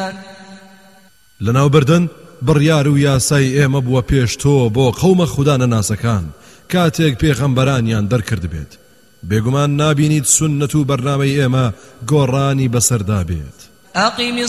لەناوبردن بڕیار و یاسای ئێمە بووە پێش تۆ بۆ قەومە خوددا نەناسەکان کاتێک پێغەمبەرانیان دەرکرد بێت بێگومان نابینیت سنەت و بەرنامەی ئێمە گۆڕانی بەسەردا بێت. أقم